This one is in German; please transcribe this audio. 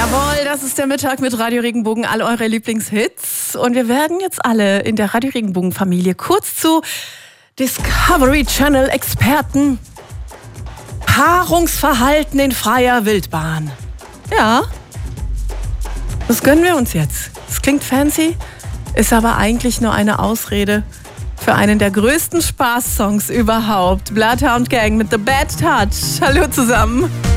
Jawohl, das ist der Mittag mit Radio Regenbogen, all eure Lieblingshits. Und wir werden jetzt alle in der Radio Regenbogen-Familie kurz zu Discovery Channel Experten. Paarungsverhalten in freier Wildbahn. Ja, das gönnen wir uns jetzt. Das klingt fancy, ist aber eigentlich nur eine Ausrede für einen der größten Spaßsongs überhaupt. Bloodhound Gang mit The Bad Touch. Hallo zusammen.